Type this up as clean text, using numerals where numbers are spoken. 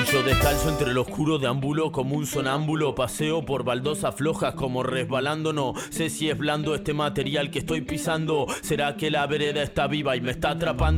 Yo descalzo entre lo oscuro deambulo como un sonámbulo. Paseo por baldosas flojas como resbalando. No sé si es blando este material que estoy pisando. ¿Será que la vereda está viva y me está atrapando?